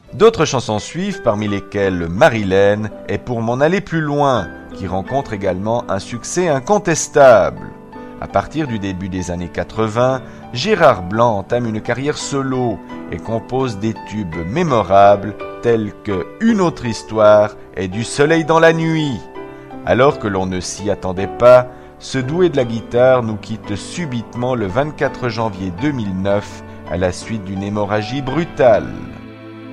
D'autres chansons suivent, parmi lesquelles Marilène est Pour m'en aller plus loin, qui rencontre également un succès incontestable. À partir du début des années 80, Gérard Blanc entame une carrière solo et compose des tubes mémorables tels que Une autre histoire et Du soleil dans la nuit. Alors que l'on ne s'y attendait pas, ce doué de la guitare nous quitte subitement le 24 janvier 2009 à la suite d'une hémorragie brutale.